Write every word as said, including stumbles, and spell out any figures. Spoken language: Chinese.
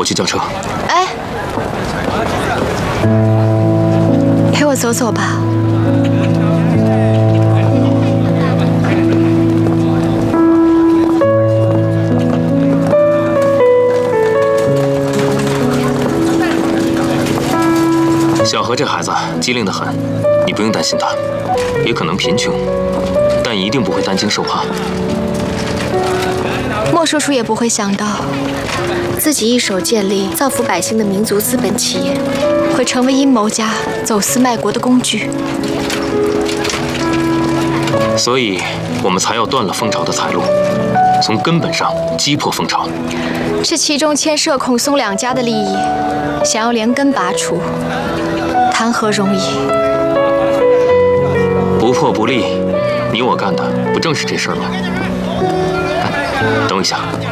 去叫车。 哎，陪我走走吧。 小何这孩子机灵得很，你不用担心他，也可能贫穷，但一定不会担惊受怕。 莫叔叔也不会想到，自己一手建立造福百姓的民族资本企业，会成为阴谋家走私卖国的工具。 所以，我们才要断了蜂巢的财路，从根本上击破蜂巢。 这其中牵涉孔松两家的利益，想要连根拔除，谈何容易？ 不破不立，你我干的不正是这事儿吗？哎，等我一下。